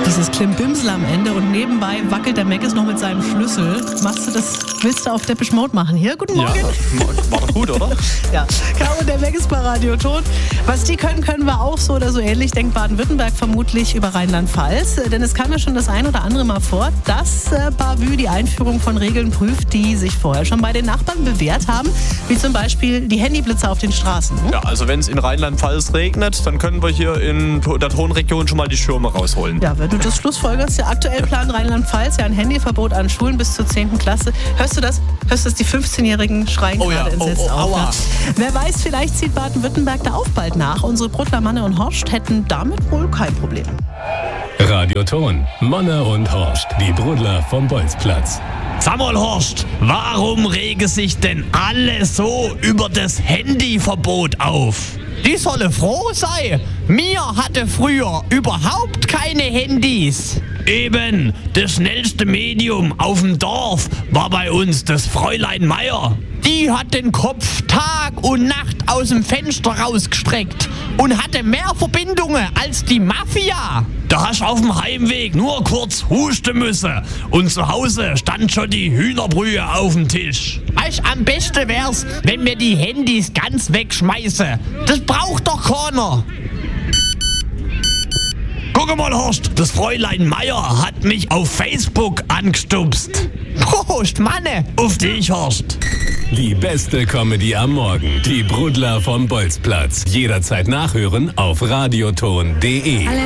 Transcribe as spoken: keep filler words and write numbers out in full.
Dieses Klimbimsel am Ende und nebenbei wackelt der Meckes noch mit seinem Schlüssel. Machst du das, willst du auf Depeche Mode machen? Hier, guten Morgen. Ja, war doch gut, oder? Ja, Caro und der Meckes bei Radio Ton. Was die können, können wir auch so oder so ähnlich, denkt Baden-Württemberg vermutlich über Rheinland-Pfalz. Denn es kam ja schon das ein oder andere Mal vor, dass äh, Bavü die Einführung von Regeln prüft, die sich vorher schon bei den Nachbarn bewährt haben. Wie zum Beispiel die Handyblitzer auf den Straßen. Ja, also wenn es in Rheinland-Pfalz regnet, dann können wir hier in der Tonregion schon mal die Schirme rausholen. Ja, wenn du das schlussfolgerst, ja, aktuell plant Rheinland-Pfalz ja ein Handyverbot an Schulen bis zur zehnten Klasse. Hörst du das? Hörst du das? Die fünfzehnjährigen schreien oh gerade ja. entsetzt oh, oh, auf. aua. Ne? Wer weiß, vielleicht zieht Baden-Württemberg da auch bald nach. Unsere Bruttler Manne und Horst hätten damit wohl kein Problem. Radio Ton, Manne und Horst, die Brudler vom Bolzplatz. Sag mal, Horst, warum regen sich denn alle so über das Handyverbot auf? Die solle froh sein. Mir hatte früher überhaupt keine Handys. Eben, das schnellste Medium auf dem Dorf war bei uns das Fräulein Meier. Die hat den Kopf Tag und Nacht aus dem Fenster rausgestreckt und hatte mehr Verbindungen als die Mafia. Da hast du auf dem Heimweg nur kurz husten müssen und zu Hause stand schon die Hühnerbrühe auf dem Tisch. Weißt, am besten wär's, wenn wir die Handys ganz wegschmeißen. Das braucht doch keiner. Guck mal, Horst, das Fräulein Meier hat mich auf Facebook angestupst. Prost, Manne! Auf dich, Horst! Die beste Comedy am Morgen. Die Brudler vom Bolzplatz. Jederzeit nachhören auf radioton punkt de.